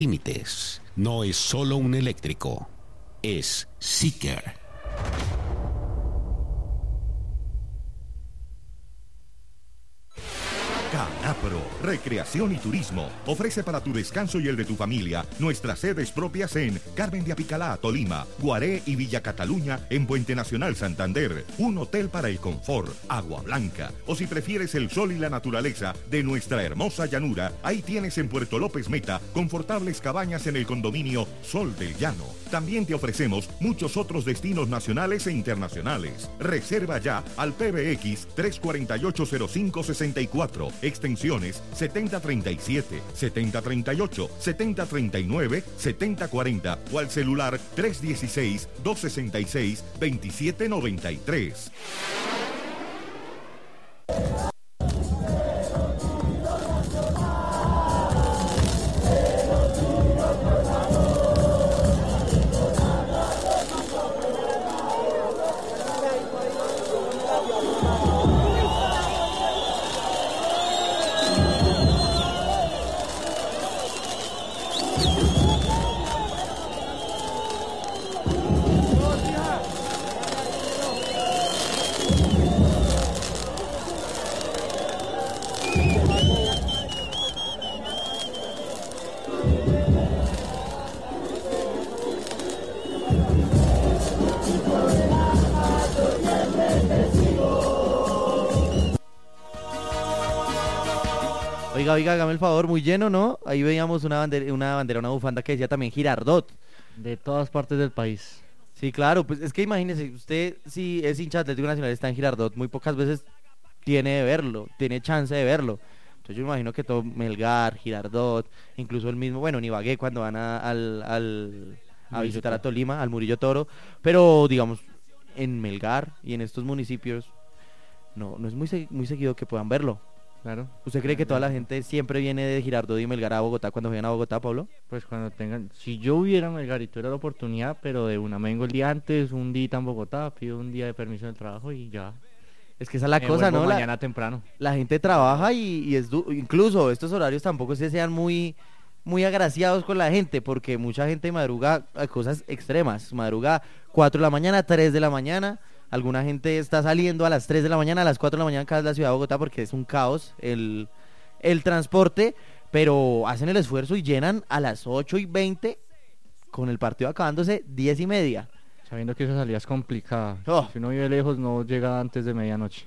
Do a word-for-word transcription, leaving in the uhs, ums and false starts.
límites. No es solo un eléctrico, es Seeker. Canapro, Recreación y Turismo, ofrece para tu descanso y el de tu familia nuestras sedes propias en Carmen de Apicalá, Tolima, Guaré y Villa Cataluña en Puente Nacional, Santander, un hotel para el confort, agua blanca, o si prefieres el sol y la naturaleza de nuestra hermosa llanura, ahí tienes en Puerto López Meta confortables cabañas en el condominio Sol del Llano. También te ofrecemos muchos otros destinos nacionales e internacionales. Reserva ya al P B X tres cuatro ocho cero cinco seis cuatro, extensiones setenta treinta y siete, setenta treinta y ocho, setenta treinta y nueve, setenta cuarenta o al celular tres uno seis, dos seis seis, dos siete nueve tres. Oiga, oiga, hágame el favor, muy lleno, ¿no? Ahí veíamos una bandera, una bandera, una bufanda que decía también Girardot. De todas partes del país. Sí, claro, pues es que imagínese, usted si es hincha de Atlético Nacional, está en Girardot, muy pocas veces tiene de verlo, tiene chance de verlo. Entonces yo imagino que todo Melgar, Girardot, incluso el mismo, bueno, en Ibagué cuando van a, al, al, a visitar a Tolima, al Murillo Toro, pero digamos, en Melgar y en estos municipios, no, no es muy, muy seguido que puedan verlo. Claro. ¿Usted cree que toda la gente siempre viene de Girardot y Melgar a Bogotá cuando vayan a Bogotá, Pablo? Pues cuando tengan, si yo hubiera Melgar y tuviera la oportunidad, pero de una, me vengo el día antes, un día en Bogotá, pido un día de permiso del trabajo y ya. Es que esa es la me cosa, ¿no? Mañana la, temprano. La gente trabaja y, y es du incluso estos horarios tampoco se sean muy, muy agraciados con la gente, porque mucha gente madruga a cosas extremas, madruga cuatro de la mañana, tres de la mañana. Alguna gente está saliendo a las tres de la mañana, a las cuatro de la mañana acá en la ciudad de Bogotá porque es un caos el, el transporte, pero hacen el esfuerzo y llenan a las ocho y veinte con el partido acabándose diez y media. Sabiendo que esa salida es complicada. Oh. Si uno vive lejos no llega antes de medianoche.